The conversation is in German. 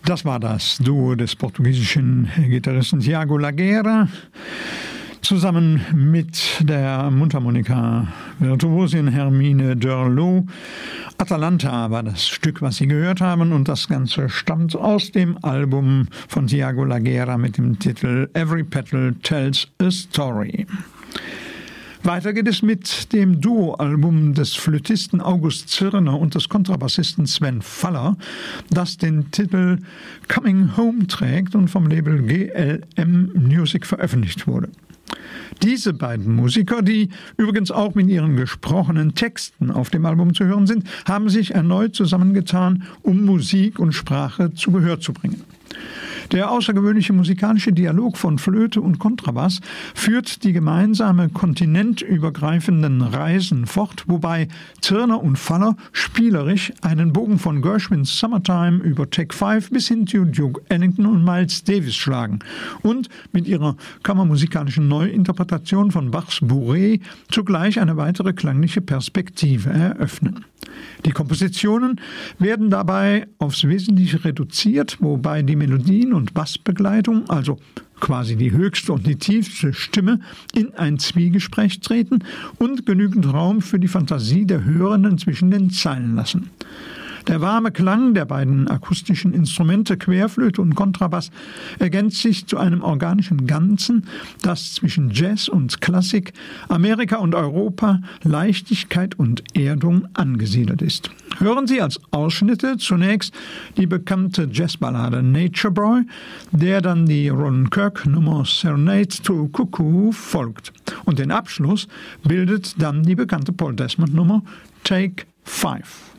Das war das Duo des portugiesischen Gitarristen Tiago Laguerra zusammen mit der Mundharmonika-Virtuosin Hermine Derlot. Atalanta war das Stück, was Sie gehört haben, und das Ganze stammt aus dem Album von Tiago Laguerra mit dem Titel Every Petal Tells a Story. Weiter geht es mit dem Duo-Album des Flötisten August Zirner und des Kontrabassisten Sven Faller, das den Titel Coming Home trägt und vom Label GLM Music veröffentlicht wurde. Diese beiden Musiker, die übrigens auch mit ihren gesprochenen Texten auf dem Album zu hören sind, haben sich erneut zusammengetan, um Musik und Sprache zu Gehör zu bringen. Der außergewöhnliche musikalische Dialog von Flöte und Kontrabass führt die gemeinsame kontinentübergreifenden Reisen fort, wobei Zirner und Faller spielerisch einen Bogen von Gershwins Summertime über Take 5 bis hin zu Duke Ellington und Miles Davis schlagen und mit ihrer kammermusikalischen Neuinterpretation von Bachs Bourrée zugleich eine weitere klangliche Perspektive eröffnen. Die Kompositionen werden dabei aufs Wesentliche reduziert, wobei die Melodien und Bassbegleitung, also quasi die höchste und die tiefste Stimme, in ein Zwiegespräch treten und genügend Raum für die Fantasie der Hörenden zwischen den Zeilen lassen. Der warme Klang der beiden akustischen Instrumente Querflöte und Kontrabass ergänzt sich zu einem organischen Ganzen, das zwischen Jazz und Klassik, Amerika und Europa, Leichtigkeit und Erdung angesiedelt ist. Hören Sie als Ausschnitte zunächst die bekannte Jazzballade Nature Boy, der dann die Roland Kirk Nummer Serenade to Cuckoo folgt. Und den Abschluss bildet dann die bekannte Paul Desmond Nummer Take 5.